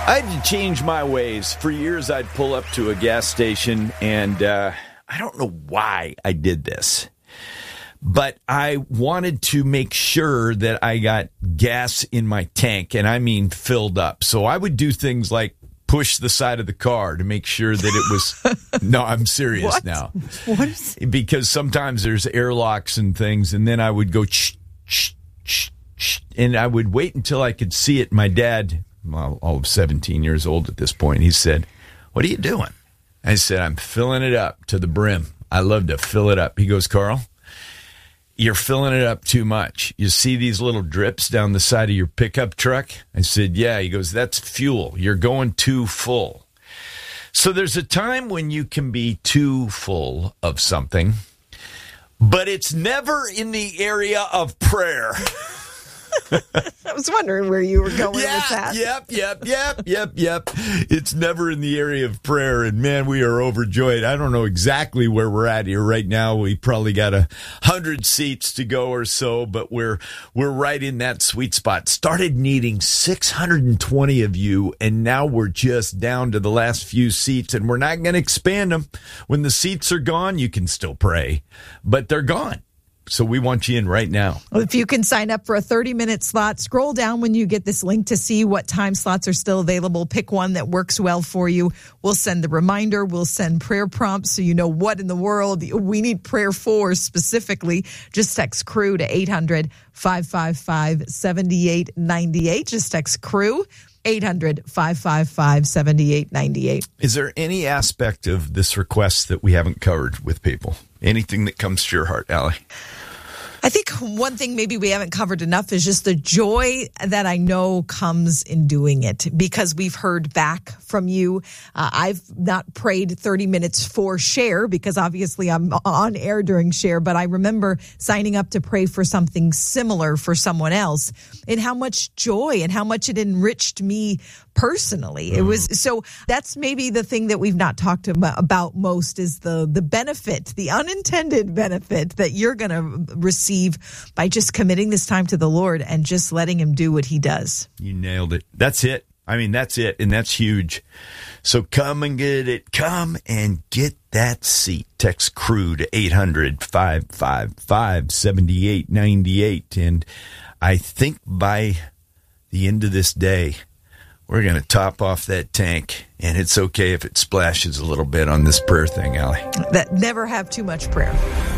I had to change my ways. For years, I'd pull up to a gas station, and I don't know why I did this, but I wanted to make sure that I got gas in my tank, and I mean filled up. So I would do things like push the side of the car to make sure that it was... No, I'm serious What? now. What? Because sometimes there's airlocks and things, and then I would go... and I would wait until I could see it. My dad... Well, all of 17 years old at this point. He said, "What are you doing?" I said, "I'm filling it up to the brim. I love to fill it up." He goes, "Carl, you're filling it up too much. You see these little drips down the side of your pickup truck?" I said, "Yeah." He goes, "That's fuel. You're going too full." So there's a time when you can be too full of something, but it's never in the area of prayer. I was wondering where you were going with that. Yep. It's never in the area of prayer, and man, we are overjoyed. I don't know exactly where we're at here right now. We probably got 100 seats to go or so, but we're right in that sweet spot. Started needing 620 of you, and now we're just down to the last few seats, and we're not going to expand them. When the seats are gone, you can still pray, but they're gone. So we want you in right now. Well, if you can sign up for a 30-minute slot, scroll down when you get this link to see what time slots are still available. Pick one that works well for you. We'll send the reminder. We'll send prayer prompts so you know what in the world we need prayer for specifically. Just text CREW to 800-555-7898. Just text CREW. 800-555-7898. Is there any aspect of this request that we haven't covered with people? Anything that comes to your heart, Allie? I think one thing maybe we haven't covered enough is just the joy that I know comes in doing it, because we've heard back from you. I've not prayed 30 minutes for Share because obviously I'm on air during Share, but I remember signing up to pray for something similar for someone else, and how much joy and how much it enriched me personally. It was, so that's maybe the thing that we've not talked about most is the benefit, the unintended benefit that you're going to receive by just committing this time to the Lord and just letting him do what he does. You nailed it. That's it. I mean, that's it. And that's huge. So come and get it. Come and get that seat. Text CREW to 800-555-7898. And I think by the end of this day, we're going to top off that tank, and it's okay if it splashes a little bit on this prayer thing, Allie. That never have too much prayer.